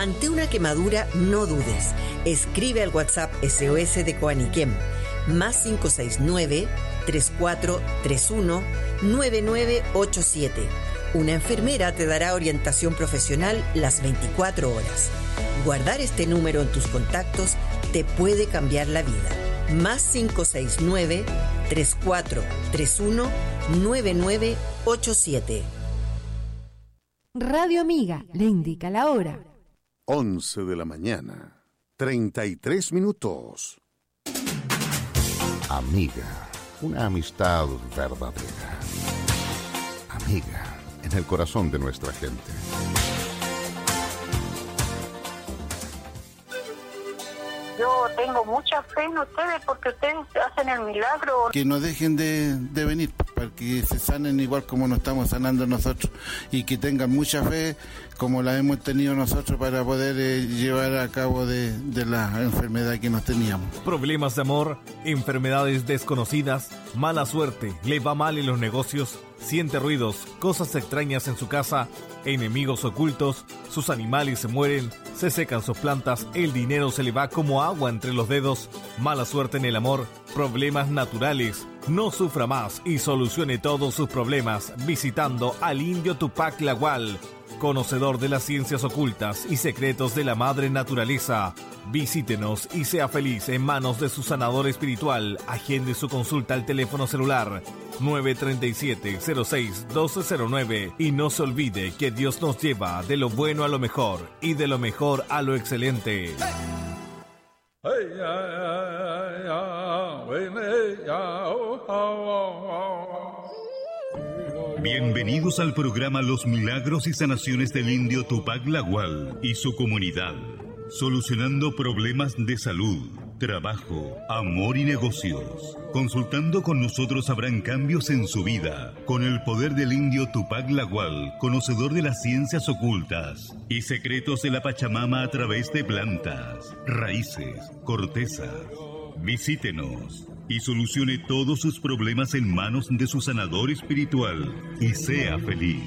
Ante una quemadura, no dudes. Escribe al WhatsApp SOS de Coaniquem, más 569-3431-9987. Una enfermera te dará orientación profesional las 24 horas. Guardar este número en tus contactos te puede cambiar la vida. Más 569-3431-9987. Radio Amiga le indica la hora. 11 de la mañana, 33 minutos. Amiga, una amistad verdadera. Amiga, en el corazón de nuestra gente. Yo tengo mucha fe en ustedes porque ustedes hacen el milagro. Que no dejen de venir, para que se sanen igual como nos estamos sanando nosotros, y que tengan mucha fe como la hemos tenido nosotros para poder llevar a cabo de la enfermedad que nos teníamos. Problemas de amor, enfermedades desconocidas, mala suerte, le va mal en los negocios, siente ruidos, cosas extrañas en su casa, enemigos ocultos, sus animales se mueren, se secan sus plantas, el dinero se le va como agua entre los dedos, mala suerte en el amor, problemas naturales. No sufra más y solucione todos sus problemas visitando al indio Tupac Lawal, conocedor de las ciencias ocultas y secretos de la madre naturaleza. Visítenos y sea feliz en manos de su sanador espiritual. Agende su consulta al teléfono celular 937-06-1209 y no se olvide que Dios nos lleva de lo bueno a lo mejor y de lo mejor a lo excelente. Bienvenidos al programa Los Milagros y Sanaciones del Indio Tupac Lawal y su comunidad, solucionando problemas de salud, trabajo, amor y negocios. Consultando con nosotros habrán cambios en su vida, con el poder del Indio Tupac Lawal, conocedor de las ciencias ocultas y secretos de la Pachamama a través de plantas, raíces, cortezas. Visítenos y solucione todos sus problemas en manos de su sanador espiritual y sea feliz.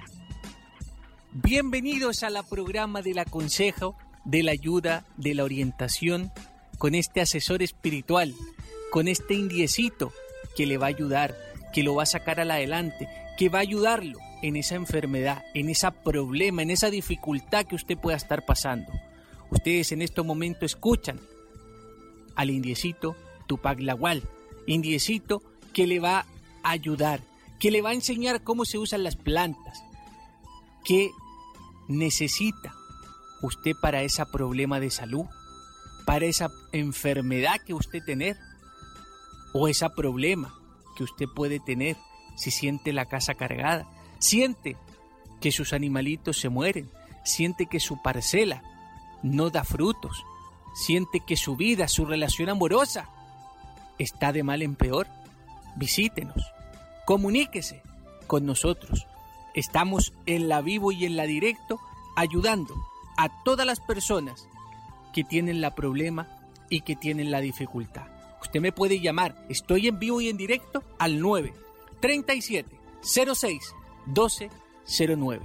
Bienvenidos a la programa del aconsejo, de la ayuda, de la orientación, con este asesor espiritual, con este indiecito que le va a ayudar, que lo va a sacar adelante, que va a ayudarlo en esa enfermedad, en ese problema, en esa dificultad que usted pueda estar pasando. Ustedes en este momento escuchan al indiecito Tupac Lawal, indiecito que le va a ayudar, que le va a enseñar cómo se usan las plantas, qué necesita usted para ese problema de salud, para esa enfermedad que usted tener, o ese problema que usted puede tener si siente la casa cargada, siente que sus animalitos se mueren, siente que su parcela no da frutos, siente que su vida, su relación amorosa está de mal en peor. Visítenos, comuníquese con nosotros. Estamos en la vivo y en la directo ayudando a todas las personas que tienen la problema y que tienen la dificultad. Usted me puede llamar, estoy en vivo y en directo al 937-06-1209.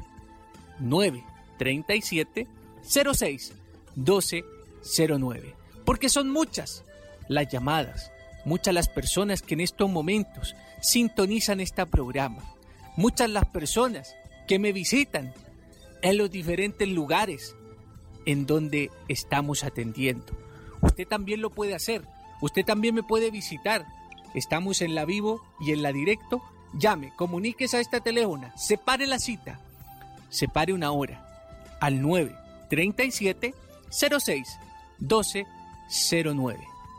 937-06-1209. Porque son muchas las llamadas, muchas las personas que en estos momentos sintonizan este programa, muchas las personas que me visitan en los diferentes lugares en donde estamos atendiendo. Usted también lo puede hacer, usted también me puede visitar. Estamos en la vivo y en la directo. Llame, comuníquese a esta teléfono, separe la cita, separe una hora al 937-06-1209.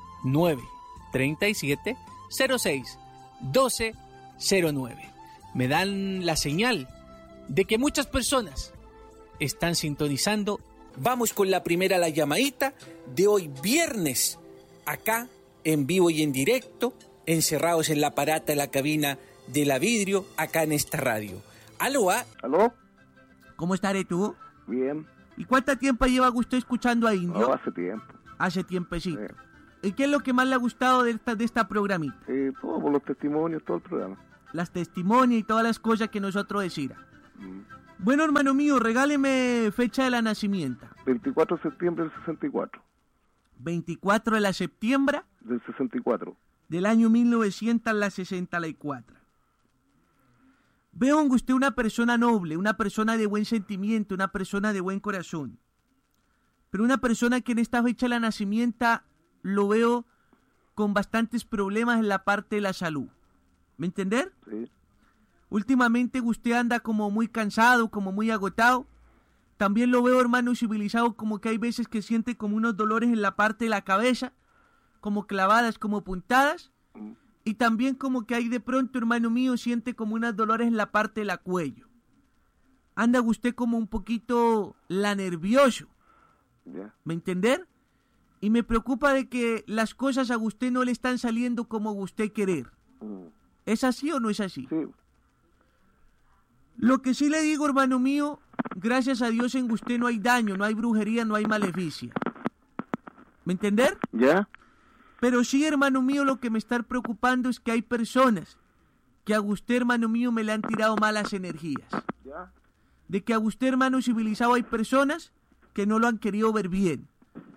937-06-1209. Me dan la señal de que muchas personas están sintonizando. Vamos con la primera, la llamadita de hoy viernes, acá en vivo y en directo, encerrados en la parata de la cabina de la vidrio, acá en esta radio. ¿Aló? ¿Aló? ¿Cómo estaré tú? Bien. ¿Y cuánto tiempo lleva usted escuchando a Indio? Oh, hace tiempo. Hace tiempecito. Sí. ¿Y qué es lo que más le ha gustado de esta programita? Todo, por los testimonios, todo el programa. Las testimonios y todas las cosas que nosotros decimos. Bueno, hermano mío, regáleme fecha de la nacimiento. 24 de septiembre del 64. 24 de septiembre Del 64. del año 1964. Veo en usted una persona noble, una persona de buen sentimiento, una persona de buen corazón. Pero una persona que en esta fecha de la nacimiento lo veo con bastantes problemas en la parte de la salud. ¿Me entender? Sí. Últimamente usted anda como muy cansado, como muy agotado. También lo veo, hermano civilizado, como que hay veces que siente como unos dolores en la parte de la cabeza, como clavadas, como puntadas. Y también como que hay de pronto, hermano mío, siente como unos dolores en la parte de la cuello. Anda usted como un poquito nervioso. Ya. ¿Me entender? Y me preocupa de que las cosas a usted no le están saliendo como usted querer. ¿Es así o no es así? Sí. Lo que sí le digo, hermano mío, gracias a Dios en usted no hay daño, no hay brujería, no hay maleficia. ¿Me entender? ¿Ya? Pero sí, hermano mío, lo que me está preocupando es que hay personas que a usted, hermano mío, me le han tirado malas energías. ¿Ya? De que a usted, hermano civilizado, hay personas que no lo han querido ver bien.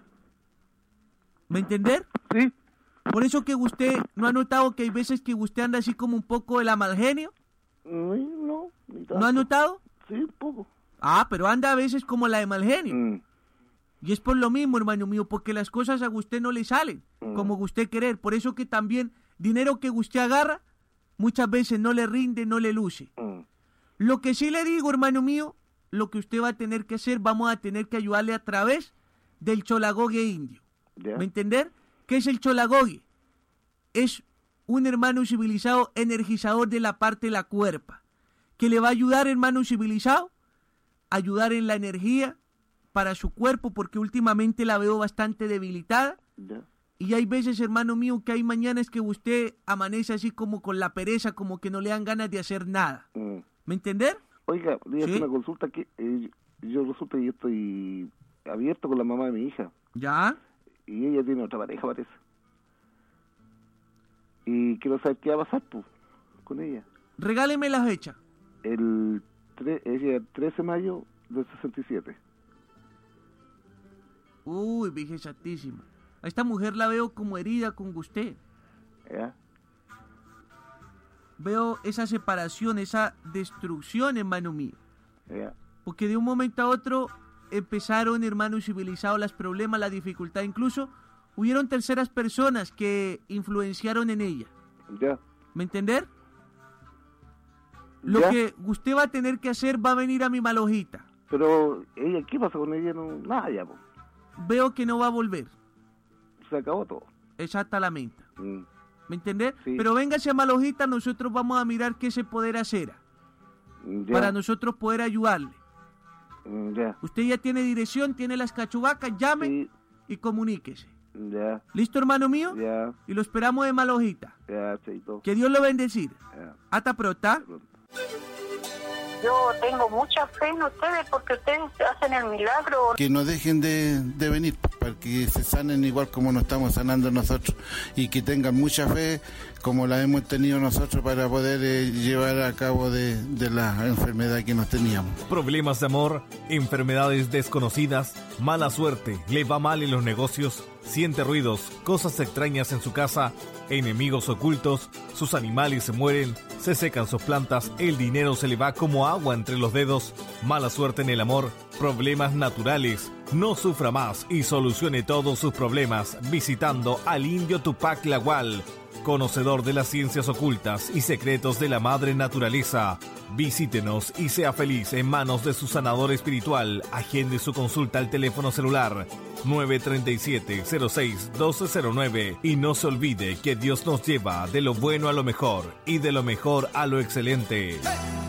¿Me entender? Sí. Por eso que usted no ha notado que hay veces que usted anda así como un poco de la mal genio. No, ni tanto. ¿No ha notado? Sí, un poco. Ah, pero anda a veces como la de mal genio. Y es por lo mismo, hermano mío, porque las cosas a usted no le salen como usted querer. Por eso que también dinero que usted agarra, muchas veces no le rinde, no le luce. Lo que sí le digo, hermano mío, lo que usted va a tener que hacer, vamos a tener que ayudarle a través del cholagogue indio. ¿Ya? ¿Me entender? ¿Qué es el cholagogue? Es un hermano civilizado energizador de la parte de la cuerpa, que le va a ayudar, hermano civilizado, a ayudar en la energía para su cuerpo, porque últimamente la veo bastante debilitada. ¿Ya? Y hay veces, hermano mío, que hay mañanas que usted amanece así como con la pereza, como que no le dan ganas de hacer nada. ¿Me entender? Oiga, le voy a hacer ¿Sí? una consulta que yo resulta que yo estoy abierto con la mamá de mi hija. ¿Ya? Y ella tiene otra pareja, parece. Y quiero saber qué va a pasar, pues, con ella. Regáleme la fecha. Ella el 13 de mayo del 67. Uy, Virgen Santísima. A esta mujer la veo como herida con usted. ¿Ya? Veo esa separación, esa destrucción, hermano mío. ¿Ya? Porque de un momento a otro empezaron, hermanos civilizados, los problemas, la dificultad. Incluso hubieron terceras personas que influenciaron en ella. ¿Ya? ¿Me entender? Lo ¿Ya? que usted va a tener que hacer, va a venir a mi malojita. Pero ella, ¿qué pasa con ella? No, nada ya, pues. Veo que no va a volver. Se acabó todo. Exactamente. ¿Me entender? Sí. Pero véngase a malojita, nosotros vamos a mirar qué se poder hacer ¿Ya? para nosotros poder ayudarle. Ya. Usted ya tiene dirección, tiene las cachubacas, llame Sí. y comuníquese. Ya. ¿Listo, hermano mío? Ya. Y lo esperamos de malojita. Ya, Cheito. Que Dios lo bendecir. Ya. Hasta pronto. Yo tengo mucha fe en ustedes porque ustedes hacen el milagro. Que no dejen de venir, para que se sanen igual como nos estamos sanando nosotros, y que tengan mucha fe como la hemos tenido nosotros para poder llevar a cabo de la enfermedad que nos teníamos. Problemas de amor, enfermedades desconocidas, mala suerte, le va mal en los negocios, siente ruidos, cosas extrañas en su casa, enemigos ocultos, sus animales se mueren, se secan sus plantas, el dinero se le va como agua entre los dedos, mala suerte en el amor, problemas naturales. No sufra más y solucione todos sus problemas visitando al indio Tupac Lagual, conocedor de las ciencias ocultas y secretos de la madre naturaleza. Visítenos y sea feliz en manos de su sanador espiritual. Agende su consulta al teléfono celular 937-06-1209 y no se olvide que Dios nos lleva de lo bueno a lo mejor y de lo mejor a lo excelente.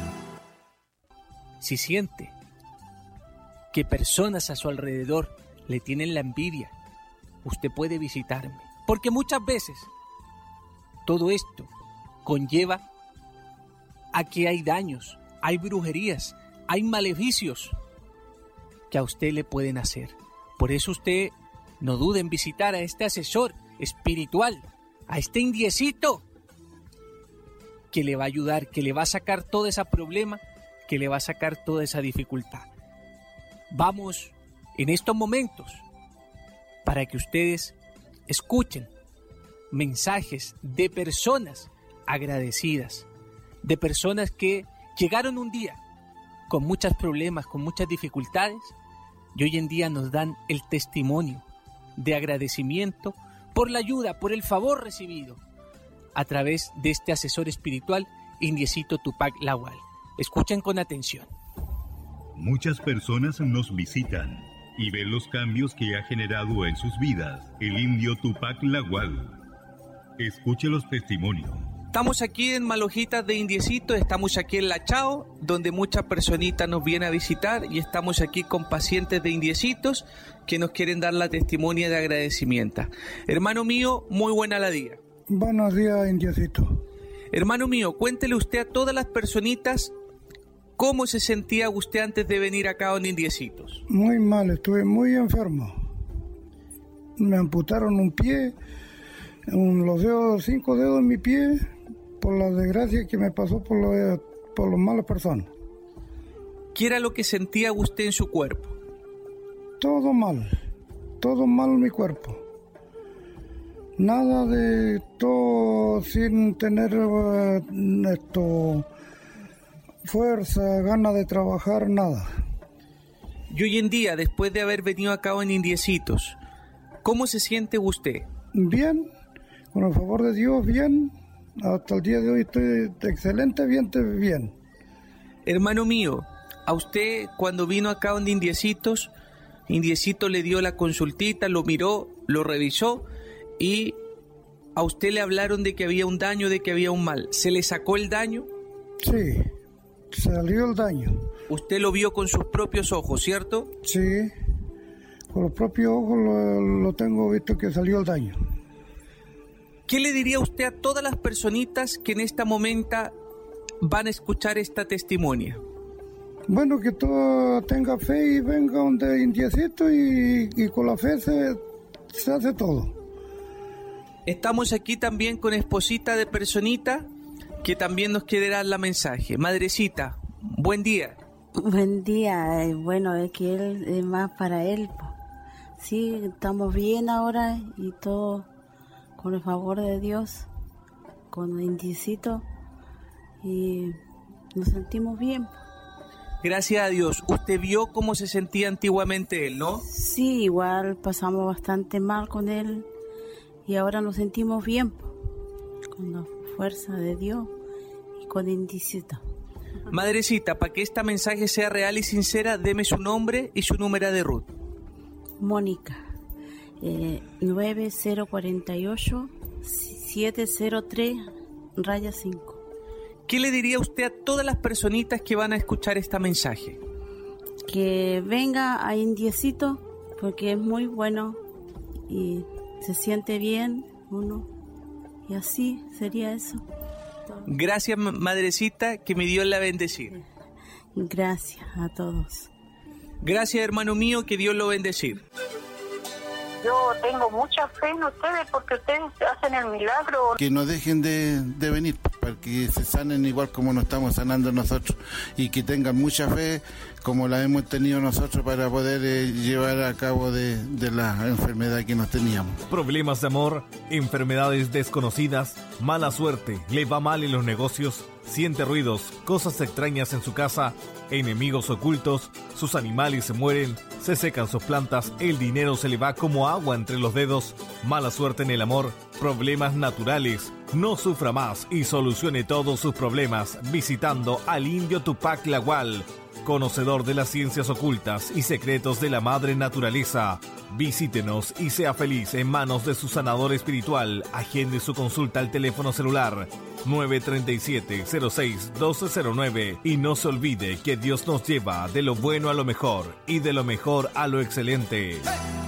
Si siente que personas a su alrededor le tienen la envidia, usted puede visitarme, porque muchas veces todo esto conlleva a que hay daños, hay brujerías, hay maleficios que a usted le pueden hacer. Por eso usted no dude en visitar a este asesor espiritual, a este indiecito que le va a ayudar, que le va a sacar todo ese problema, que le va a sacar toda esa dificultad. Vamos en estos momentos para que ustedes escuchen mensajes de personas agradecidas, de personas que llegaron un día con muchos problemas, con muchas dificultades, y hoy en día nos dan el testimonio de agradecimiento por la ayuda, por el favor recibido a través de este asesor espiritual, Indiecito Tupac Lawal. Escuchen con atención. Muchas personas nos visitan y ven los cambios que ha generado en sus vidas el indio Tupac Lawal. Escuche los testimonios. Estamos aquí en Malojitas de Indiecito, estamos aquí en La Chao, donde muchas personitas nos vienen a visitar y estamos aquí con pacientes de Indiecitos que nos quieren dar la testimonia de agradecimiento. Hermano mío, muy buena la día. Buenos días, Indiecito. Hermano mío, cuéntele usted a todas las personitas cómo se sentía usted antes de venir acá en Indiecitos. Muy mal, estuve muy enfermo. Me amputaron un pie, los dedos, 5 dedos en mi pie, por la desgracia que me pasó por las malas personas. ¿Qué era lo que sentía usted en su cuerpo? Todo mal en mi cuerpo. Nada de todo sin tener fuerza, ganas de trabajar, nada. Y hoy en día, después de haber venido acá en Indiecitos, ¿cómo se siente usted? Bien, con el favor de Dios, bien. Hasta el día de hoy estoy excelente, bien. Hermano mío, a usted cuando vino acá en Indiecitos, Indiecito le dio la consultita, lo miró, lo revisó y a usted le hablaron de que había un daño, de que había un mal. ¿Se le sacó el daño? Sí, salió el daño. Usted lo vio con sus propios ojos, ¿cierto? Sí, con los propios ojos lo tengo visto que salió el daño. ¿Qué le diría usted a todas las personitas que en este momento van a escuchar esta testimonia? Bueno, que todo tenga fe y venga donde Indiecito y con la fe se hace todo. Estamos aquí también con esposita de personita que también nos quiere dar la mensaje. Madrecita, buen día. Buen día, bueno, es que él es más para él. Sí, estamos bien ahora y todo con el favor de Dios, con Indiecito, y nos sentimos bien. Gracias a Dios. Usted vio cómo se sentía antiguamente él, ¿no? Sí, igual pasamos bastante mal con él y ahora nos sentimos bien, con la fuerza de Dios y con Indiecito. Madrecita, para que este mensaje sea real y sincera, deme su nombre y su número de RUT. Mónica, 9048-703-5. ¿Qué le diría usted a todas las personitas que van a escuchar este mensaje? Que venga a Indiecito porque es muy bueno y se siente bien uno, y así sería eso. Gracias, madrecita, que me dio la bendecir. Gracias a todos. Gracias, hermano mío, que Dios lo bendecir. Yo tengo mucha fe en ustedes porque ustedes hacen el milagro. Que no dejen de venir para que se sanen igual como nos estamos sanando nosotros y que tengan mucha fe como la hemos tenido nosotros para poder llevar a cabo de la enfermedad que nos teníamos. Problemas de amor, enfermedades desconocidas, mala suerte, le va mal en los negocios, siente ruidos, cosas extrañas en su casa, enemigos ocultos, sus animales se mueren, se secan sus plantas, el dinero se le va como agua entre los dedos, mala suerte en el amor, problemas naturales. No sufra más y solucione todos sus problemas visitando al indio Tupac Lawal, conocedor de las ciencias ocultas y secretos de la madre naturaleza. Visítenos y sea feliz en manos de su sanador espiritual. Agende su consulta al teléfono celular 937-06-1209 y no se olvide que Dios nos lleva de lo bueno a lo mejor y de lo mejor a lo excelente.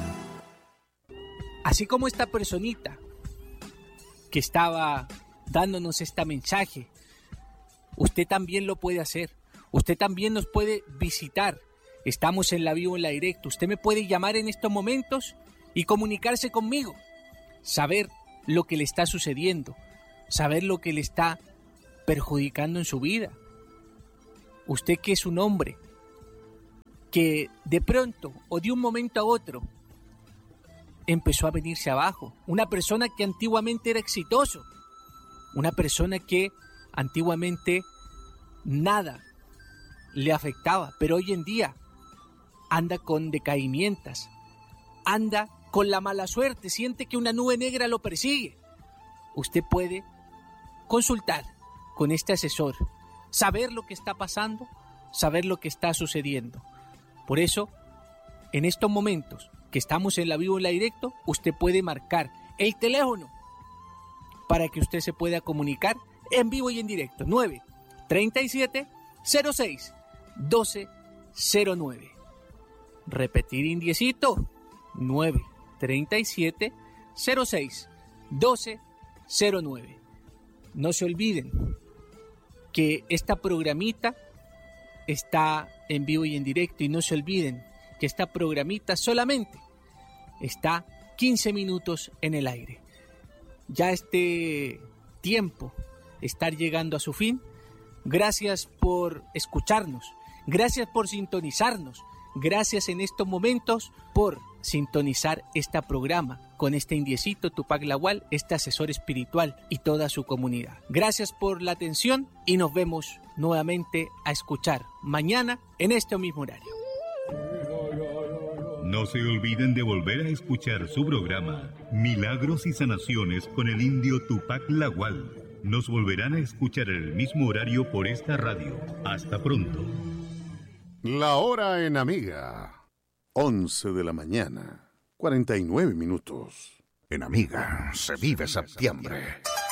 Así como esta personita que estaba dándonos este mensaje, usted también lo puede hacer. Usted también nos puede visitar. Estamos en la vivo, en la directo. Usted me puede llamar en estos momentos y comunicarse conmigo. Saber lo que le está sucediendo. Saber lo que le está perjudicando en su vida. Usted que es un hombre que de pronto o de un momento a otro empezó a venirse abajo. Una persona que antiguamente era exitoso, una persona que antiguamente nada le afectaba, pero hoy en día anda con decaimientos, anda con la mala suerte, siente que una nube negra lo persigue. Usted puede consultar con este asesor, saber lo que está pasando, saber lo que está sucediendo. Por eso, en estos momentos que estamos en la vivo y en la directo, usted puede marcar el teléfono para que usted se pueda comunicar en vivo y en directo. 937-06-1209. Repetir indiecito. 937-06-1209. No se olviden que esta programita está en vivo y en directo, y no se olviden que esta programita solamente está 15 minutos en el aire. Ya este tiempo está llegando a su fin. Gracias por escucharnos, gracias por sintonizarnos, gracias en estos momentos por sintonizar este programa con este indiecito Tupac Lawal, este asesor espiritual y toda su comunidad. Gracias por la atención y nos vemos nuevamente a escuchar mañana en este mismo horario. No se olviden de volver a escuchar su programa Milagros y Sanaciones con el indio Tupac Lawal. Nos volverán a escuchar en el mismo horario por esta radio. Hasta pronto. La hora en Amiga. 11 de la mañana, 49 minutos. En Amiga se vive septiembre.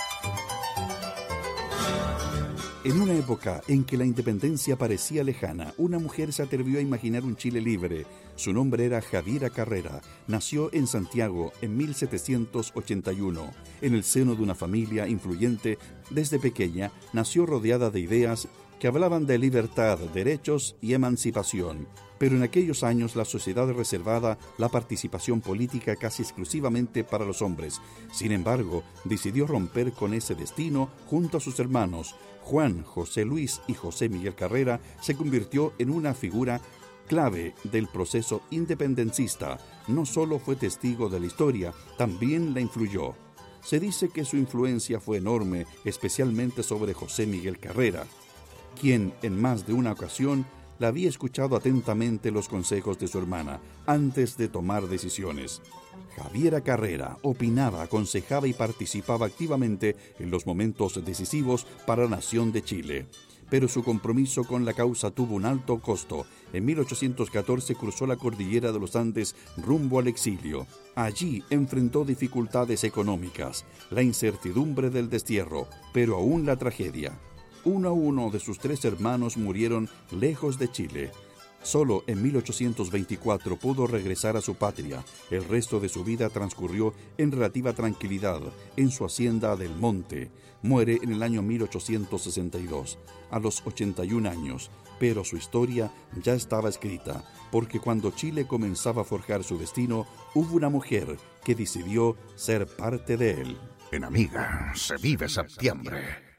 En una época en que la independencia parecía lejana, una mujer se atrevió a imaginar un Chile libre. Su nombre era Javiera Carrera. Nació en Santiago en 1781. En el seno de una familia influyente, desde pequeña nació rodeada de ideas que hablaban de libertad, derechos y emancipación. Pero en aquellos años la sociedad reservaba la participación política casi exclusivamente para los hombres. Sin embargo, decidió romper con ese destino junto a sus hermanos. Juan, José Luis y José Miguel Carrera se convirtió en una figura clave del proceso independencista. No solo fue testigo de la historia, también la influyó. Se dice que su influencia fue enorme, especialmente sobre José Miguel Carrera, quien en más de una ocasión la había escuchado atentamente los consejos de su hermana antes de tomar decisiones. Javiera Carrera opinaba, aconsejaba y participaba activamente en los momentos decisivos para la nación de Chile. Pero su compromiso con la causa tuvo un alto costo. En 1814 cruzó la cordillera de los Andes rumbo al exilio. Allí enfrentó dificultades económicas, la incertidumbre del destierro, pero aún la tragedia. Uno a uno de sus 3 hermanos murieron lejos de Chile. Solo en 1824 pudo regresar a su patria. El resto de su vida transcurrió en relativa tranquilidad en su hacienda del Monte. Muere en el año 1862, a los 81 años, pero su historia ya estaba escrita, porque cuando Chile comenzaba a forjar su destino, hubo una mujer que decidió ser parte de él. En Amiga se vive septiembre.